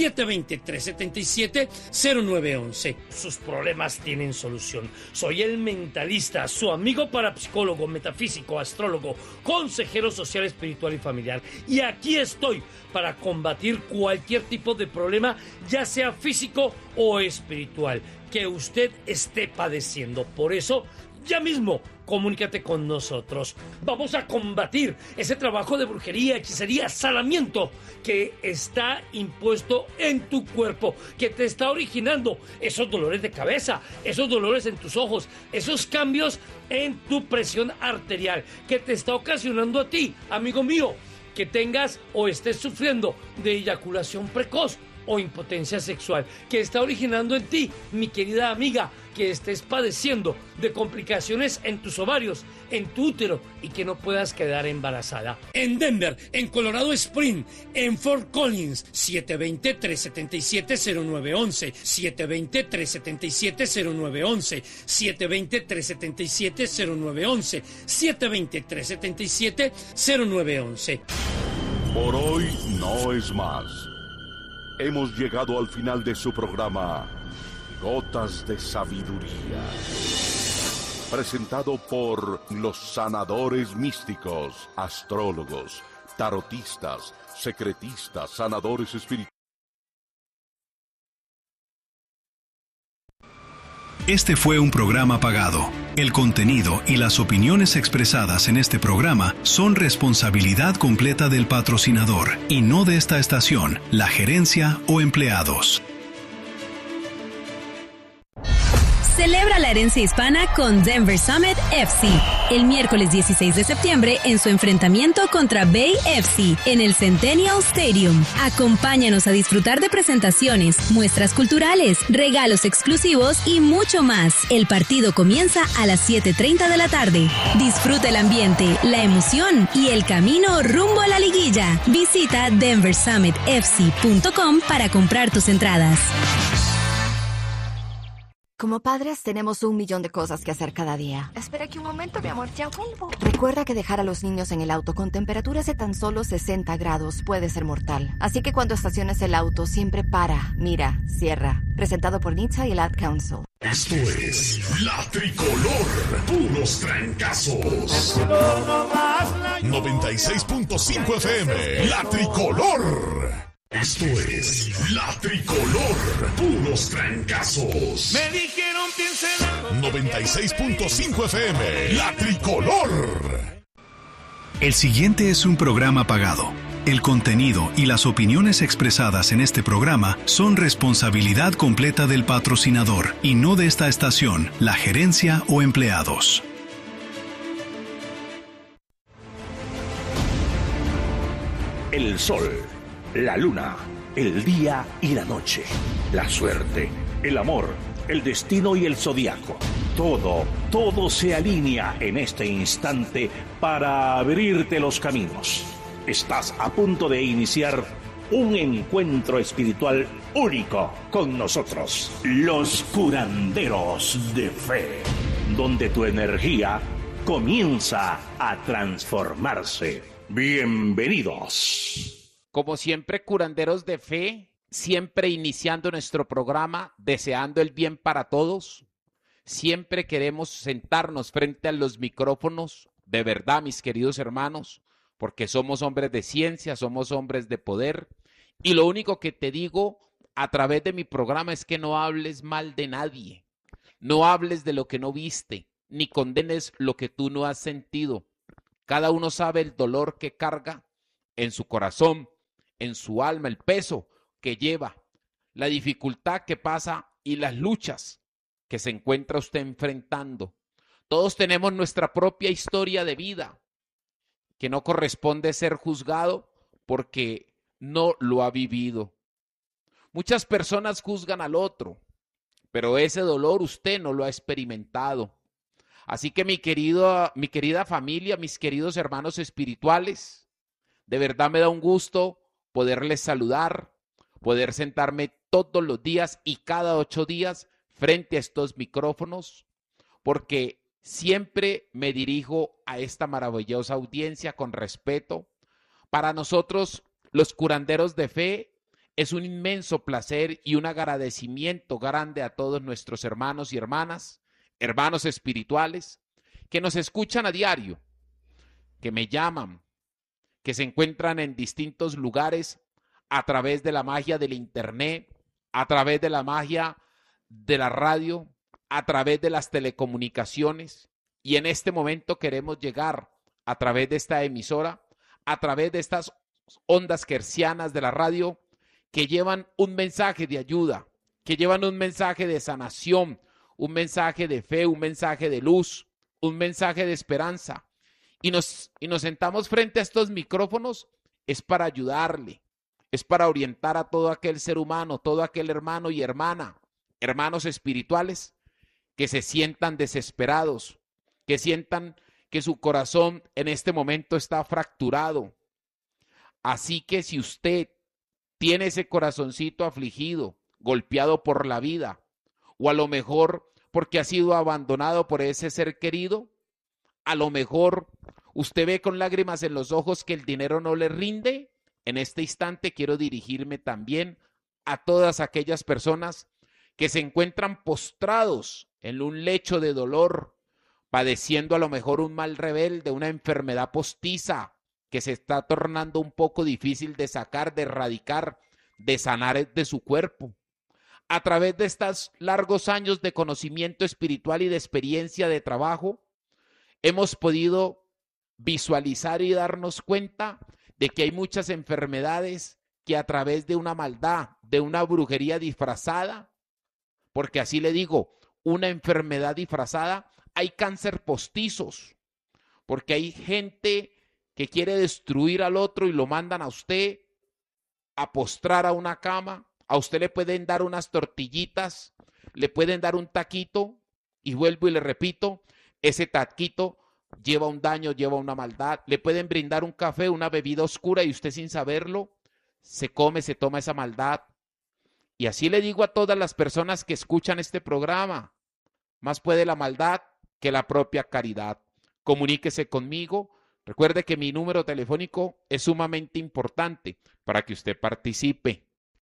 720-377-0911. Sus problemas tienen solución. Soy el mentalista, su amigo parapsicólogo, metafísico, astrólogo, consejero social, espiritual y familiar. Y aquí estoy para combatir cualquier tipo de problema, ya sea físico o espiritual, que usted esté padeciendo. Por eso, ya mismo, comunícate con nosotros. Vamos a combatir ese trabajo de brujería, hechicería, salamiento que está impuesto en tu cuerpo, que te está originando esos dolores de cabeza, esos dolores en tus ojos, esos cambios en tu presión arterial, que te está ocasionando a ti, amigo mío, que tengas o estés sufriendo de eyaculación precoz o impotencia sexual, que está originando en ti, mi querida amiga, que estés padeciendo de complicaciones en tus ovarios, en tu útero y que no puedas quedar embarazada. En Denver, en Colorado Spring, en Fort Collins, 720-377-0911, 720-377-0911, 720-377-0911, 720-377-0911. Por hoy no es más. Hemos llegado al final de su programa Gotas de Sabiduría, presentado por los sanadores místicos, astrólogos, tarotistas, secretistas, sanadores espirituales. Este fue un programa pagado. El contenido y las opiniones expresadas en este programa son responsabilidad completa del patrocinador y no de esta estación, la gerencia o empleados. Celebra la herencia hispana con Denver Summit FC. El miércoles 16 de septiembre en su enfrentamiento contra Bay FC en el Centennial Stadium. Acompáñanos a disfrutar de presentaciones, muestras culturales, regalos exclusivos y mucho más. El partido comienza a las 7:30 de la tarde. Disfruta el ambiente, la emoción y el camino rumbo a la liguilla. Visita denversummitfc.com para comprar tus entradas. Como padres tenemos 1,000,000 de cosas que hacer cada día. Espera aquí un momento, mi amor, ya vuelvo. Recuerda que dejar a los niños en el auto con temperaturas de tan solo 60 grados puede ser mortal. Así que cuando estaciones el auto, siempre para, mira, cierra. Presentado por NHTSA y el Ad Council. Esto es La Tricolor, puros trancazos. 96.5 FM, La Tricolor. Esto es La Tricolor, puros trancazos. Me dijeron piénselo. 96.5 FM, La Tricolor. El siguiente es un programa pagado. El contenido y las opiniones expresadas en este programa son responsabilidad completa del patrocinador y no de esta estación, la gerencia o empleados. El sol, la luna, el día y la noche, la suerte, el amor, el destino y el zodiaco. Todo se alinea en este instante para abrirte los caminos. Estás a punto de iniciar un encuentro espiritual único con nosotros, los curanderos de fe, donde tu energía comienza a transformarse. Bienvenidos. Como siempre, curanderos de fe, siempre iniciando nuestro programa, deseando el bien para todos. Siempre queremos sentarnos frente a los micrófonos, de verdad, mis queridos hermanos, porque somos hombres de ciencia, somos hombres de poder. Y lo único que te digo a través de mi programa es que no hables mal de nadie. No hables de lo que no viste, ni condenes lo que tú no has sentido. Cada uno sabe el dolor que carga en su corazón, en su alma, el peso que lleva, la dificultad que pasa y las luchas que se encuentra usted enfrentando. Todos tenemos nuestra propia historia de vida, que no corresponde ser juzgado porque no lo ha vivido. Muchas personas juzgan al otro, pero ese dolor usted no lo ha experimentado. Así que mi querida familia, mis queridos hermanos espirituales, de verdad me da un gusto poderles saludar, poder sentarme todos los días y cada 8 días frente a estos micrófonos, porque siempre me dirijo a esta maravillosa audiencia con respeto. Para nosotros, los curanderos de fe, es un inmenso placer y un agradecimiento grande a todos nuestros hermanos y hermanas, hermanos espirituales, que nos escuchan a diario, que me llaman, que se encuentran en distintos lugares a través de la magia del internet, a través de la magia de la radio, a través de las telecomunicaciones. Y en este momento queremos llegar a través de esta emisora, a través de estas ondas hertzianas de la radio, que llevan un mensaje de ayuda, que llevan un mensaje de sanación, un mensaje de fe, un mensaje de luz, un mensaje de esperanza. Y nos sentamos frente a estos micrófonos, es para ayudarle, es para orientar a todo aquel ser humano, todo aquel hermano y hermana, hermanos espirituales, que se sientan desesperados, que sientan que su corazón en este momento está fracturado. Así que si usted tiene ese corazoncito afligido, golpeado por la vida, o a lo mejor porque ha sido abandonado por ese ser querido, a lo mejor usted ve con lágrimas en los ojos que el dinero no le rinde, en este instante quiero dirigirme también a todas aquellas personas que se encuentran postrados en un lecho de dolor, padeciendo a lo mejor un mal rebelde, una enfermedad postiza que se está tornando un poco difícil de sacar, de erradicar, de sanar de su cuerpo. A través de estos largos años de conocimiento espiritual y de experiencia de trabajo, hemos podido visualizar y darnos cuenta de que hay muchas enfermedades que a través de una maldad, de una brujería disfrazada, porque así le digo, una enfermedad disfrazada, hay cáncer postizos, porque hay gente que quiere destruir al otro y lo mandan a usted a postrar a una cama. A usted le pueden dar unas tortillitas, le pueden dar un taquito, y vuelvo y le repito, ese taquito lleva un daño, lleva una maldad. Le pueden brindar un café, una bebida oscura, y usted sin saberlo se come, se toma esa maldad. Y así le digo a todas las personas que escuchan este programa, más puede la maldad que la propia caridad. Comuníquese conmigo. Recuerde que mi número telefónico es sumamente importante para que usted participe.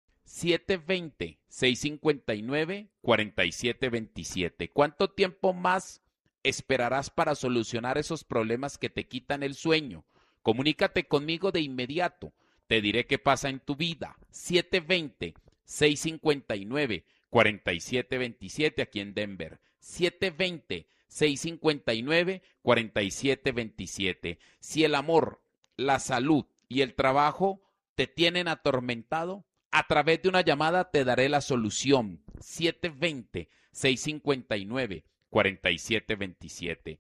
720-659-4727. ¿Cuánto tiempo más esperarás para solucionar esos problemas que te quitan el sueño? Comunícate conmigo de inmediato. Te diré qué pasa en tu vida. 720-659-4727 aquí en Denver. 720-659-4727. Si el amor, la salud y el trabajo te tienen atormentado, a través de una llamada te daré la solución. 720-659-4727.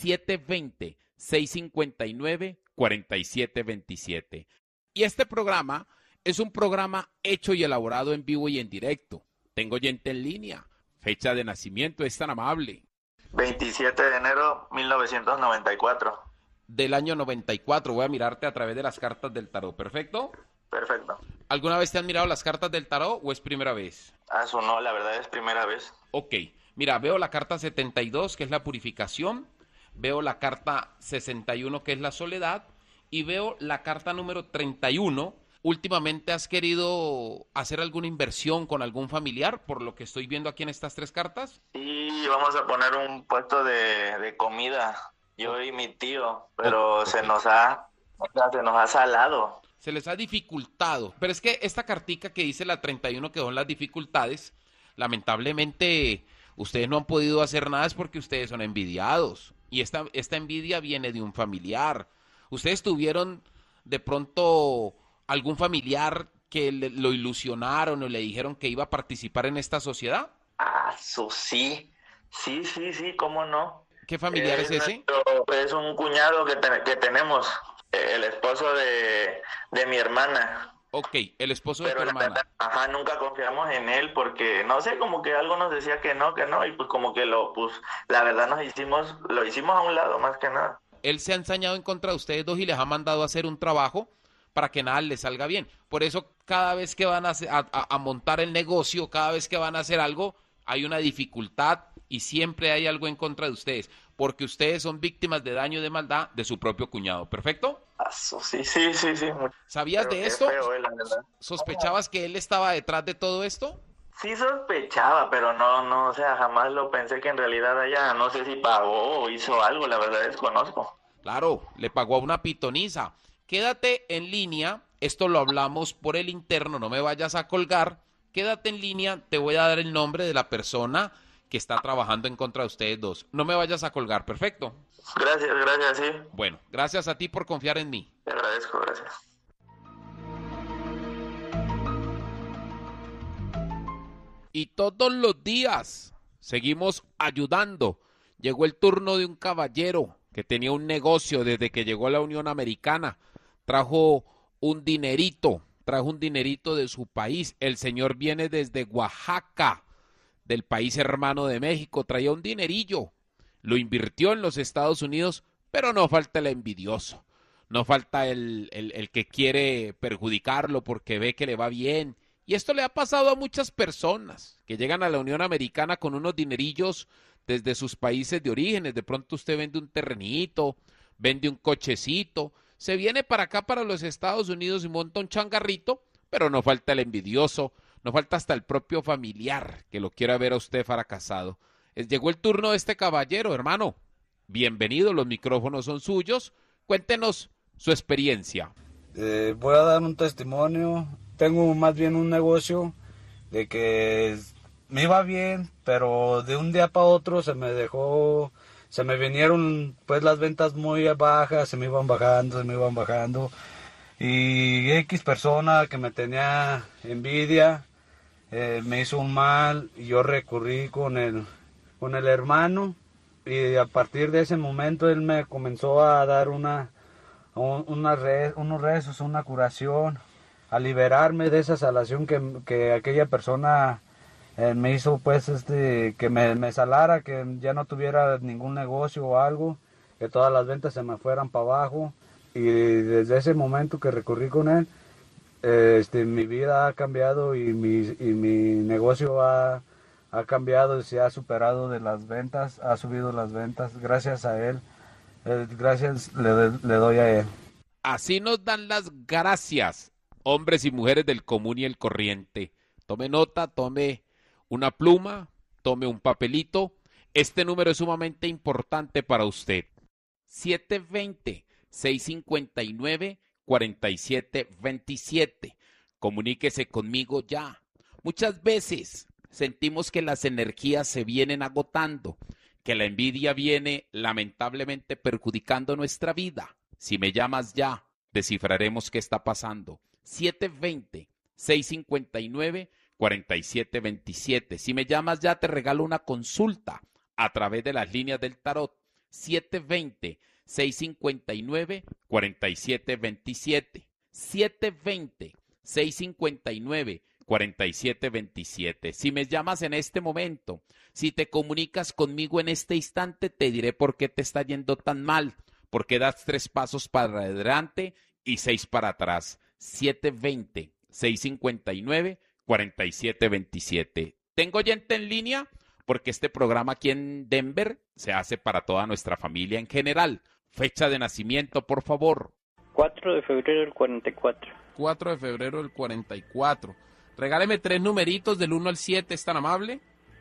720-659-4727. Y este programa es un programa hecho y elaborado en vivo y en directo. Tengo oyente en línea. Fecha de nacimiento, es tan amable. 27 de enero 1994. Del año 94. Voy a mirarte a través de las cartas del tarot. ¿Perfecto? Perfecto. ¿Alguna vez te han mirado las cartas del tarot o es primera vez? Eso no, la verdad es primera vez. Ok. Mira, veo la carta 72, que es la purificación. Veo la carta 61, que es la soledad. Y veo la carta número 31, ¿Últimamente has querido hacer alguna inversión con algún familiar, por lo que estoy viendo aquí en estas 3 cartas? Y vamos a poner un puesto de comida, yo y mi tío, pero se nos ha salado. Se les ha dificultado. Pero es que esta cartica que dice la 31, que son las dificultades, lamentablemente ustedes no han podido hacer nada, es porque ustedes son envidiados. Y esta envidia viene de un familiar. ¿Ustedes tuvieron de pronto algún familiar que lo ilusionaron o le dijeron que iba a participar en esta sociedad? Sí, ¿cómo no? ¿Qué familiar es ese? Es un cuñado que tenemos, el esposo de mi hermana. Ok, el esposo de tu hermana. Nunca confiamos en él porque, no sé, como que algo nos decía que no, y pues como que la verdad lo hicimos a un lado más que nada. Él se ha ensañado en contra de ustedes dos y les ha mandado a hacer un trabajo para que nada les salga bien. Por eso cada vez que van a montar el negocio, cada vez que van a hacer algo, hay una dificultad y siempre hay algo en contra de ustedes, porque ustedes son víctimas de daño y de maldad de su propio cuñado. ¿Perfecto? Sí. ¿Sabías de esto? ¿Sospechabas que él estaba detrás de todo esto? Sí sospechaba, pero no, o sea, jamás lo pensé que en realidad ella, no sé si pagó o hizo algo, la verdad desconozco. Claro, le pagó a una pitoniza. Quédate en línea, esto lo hablamos por el interno, no me vayas a colgar. Quédate en línea, te voy a dar el nombre de la persona que está trabajando en contra de ustedes dos. No me vayas a colgar, ¿perfecto? Gracias, sí. Bueno, gracias a ti por confiar en mí. Te agradezco, gracias. Y todos los días seguimos ayudando. Llegó el turno de un caballero que tenía un negocio desde que llegó a la Unión Americana. Trajo un dinerito de su país. El señor viene desde Oaxaca, del país hermano de México. Traía un dinerillo. Lo invirtió en los Estados Unidos, pero no falta el envidioso. No falta el que quiere perjudicarlo porque ve que le va bien. Y esto le ha pasado a muchas personas que llegan a la Unión Americana con unos dinerillos desde sus países de orígenes. De pronto usted vende un terrenito, vende un cochecito, se viene para acá, para los Estados Unidos y monta un changarrito, pero no falta el envidioso, no falta hasta el propio familiar que lo quiera ver a usted fracasado. Llegó el turno de este caballero, hermano. Bienvenido, los micrófonos son suyos. Cuéntenos su experiencia. Voy a dar un testimonio. Tengo más bien un negocio de que me iba bien, pero de un día para otro se me vinieron pues las ventas muy bajas, se me iban bajando. Y X persona que me tenía envidia me hizo un mal y yo recurrí con el hermano y a partir de ese momento él me comenzó a dar unos rezos, una curación, a liberarme de esa salación que aquella persona me hizo pues que me salara, que ya no tuviera ningún negocio o algo, que todas las ventas se me fueran para abajo. Y desde ese momento que recurrí con él, mi vida ha cambiado y mi negocio ha cambiado, se ha superado de las ventas, ha subido las ventas gracias a él. Gracias le doy a él. Así nos dan las gracias, hombres y mujeres del común y el corriente. Tome nota, tome una pluma, tome un papelito. Este número es sumamente importante para usted. 720-659-4727. Comuníquese conmigo ya. Muchas veces sentimos que las energías se vienen agotando, que la envidia viene lamentablemente perjudicando nuestra vida. Si me llamas ya, descifraremos qué está pasando. 720-659-4727. Si me llamas ya, te regalo una consulta a través de las líneas del tarot. 720-659-4727. 720-659-4727. Si me llamas en este momento, si te comunicas conmigo en este instante, te diré por qué te está yendo tan mal, porque das 3 pasos para adelante y 6 para atrás. 720-659-4727. ¿Tengo oyente en línea? Porque este programa aquí en Denver se hace para toda nuestra familia en general. Fecha de nacimiento, por favor. 4 de febrero del 44. 24 de febrero del 44. Regáleme 3 numeritos del 1 al 7, ¿es tan amable?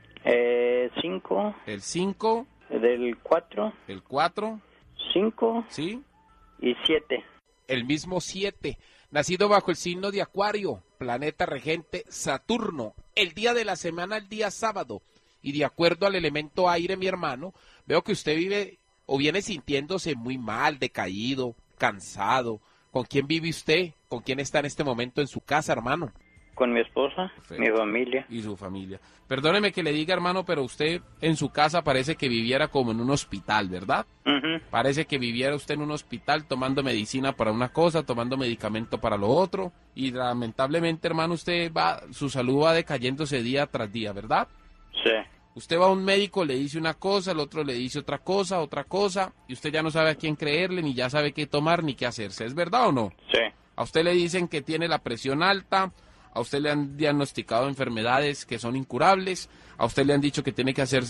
5. El 5. Del 4. El 4. 5. Sí. Y 7. El mismo 7, nacido bajo el signo de Acuario, planeta regente Saturno, el día de la semana, el día sábado. Y de acuerdo al elemento aire, mi hermano, veo que usted vive o viene sintiéndose muy mal, decaído, cansado. ¿Con quién vive usted? ¿Con quién está en este momento en su casa, hermano? Con mi esposa, Perfecto. mi familia. Y su familia. Perdóneme que le diga, hermano, pero usted en su casa parece que viviera como en un hospital, ¿verdad? Parece que viviera usted en un hospital tomando medicina para una cosa, tomando medicamento para lo otro. Y lamentablemente, hermano, su salud va decayéndose día tras día, ¿verdad? Sí. Usted va a un médico, le dice una cosa, el otro le dice otra cosa, y usted ya no sabe a quién creerle, ni ya sabe qué tomar, ni qué hacerse. ¿Es verdad o no? Sí. A usted le dicen que tiene la presión alta, a usted le han diagnosticado enfermedades que son incurables, a usted le han dicho que tiene que hacerse